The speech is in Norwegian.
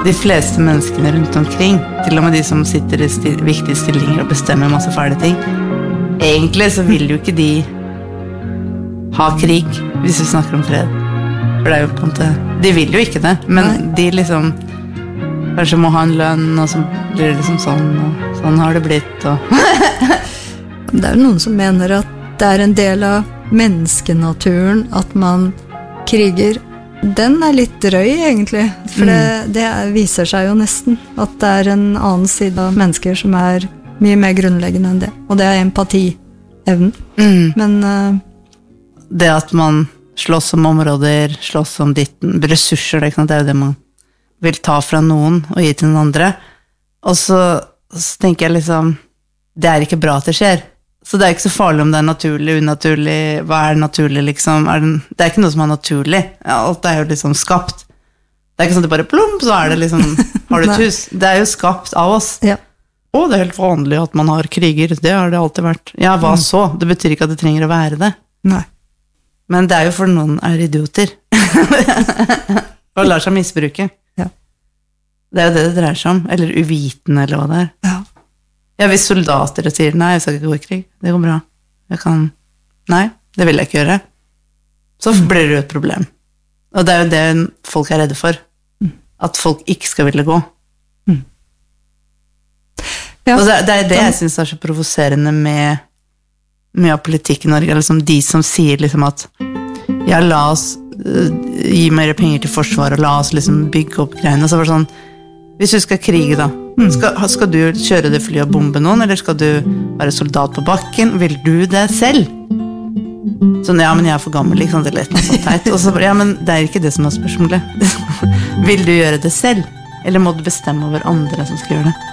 De fleste menneskene rundt omkring, til og med de som sitter i viktige stillinger og bestemmer masse fæle ting, egentlig så vil jo ikke de ha krig hvis vi snakker om fred. For det er jo på en måte, de vil jo ikke det, men de liksom kanskje må ha en lønn, og så blir det liksom sånn, og sånn har det blitt. Og det er jo noen som mener at det er en del av menneskenaturen at man kriger. Den er litt drøy egentlig, for det viser seg jo nesten at det er en annen side av mennesker som er mye mer grunnleggende enn det, og det er empatievnen. Men det at man slåss om områder, slåss om ressurser, det er jo det man vil ta fra noen og gi til den andre, og så tenker jeg liksom, det er ikke bra at det skjer. Så det er ikke så farlig om det er naturlig, unaturlig, hva er naturlig liksom, det er ikke noe som er naturlig, alt er jo liksom skapt. Det er ikke sånn at det bare plump, så er det liksom, har du et hus. Det er jo skapt av oss. Ja. Og det er helt vanlig at man har kriger, det har det alltid vært. Ja, hva så? Det betyr ikke at det trenger å være det. Nei. Men det er jo for noen er idioter. Og lar seg misbruke. Ja. Det er jo det dreier seg om, eller uvitende, eller hva det er. Ja. Ja, hvis soldater sier, nei, jeg skal ikke gå i krig, det går bra. Nei, det vil jeg ikke gjøre. Så blir det jo et problem. Og det er jo det folk er redde for. At folk ikke skal ville gå. Ja, og det er det jeg synes er så provoserende med av politikk i Norge, liksom de som sier liksom at ja, la oss gi mer penger til forsvar, og la oss liksom bygge opp greiene. Så var det sånn, hvis du skal krige da, skal du kjøre det flyet og bombe noen, eller skal du være soldat på bakken? Vil du det selv? Sånn, ja, men jeg er for gammel, liksom, det er litt noe sånt teit. Og så, ja, men det er ikke det som er spørsmålet. Vil du gjøre det selv? Eller må du bestemme over andre som skal gjøre det?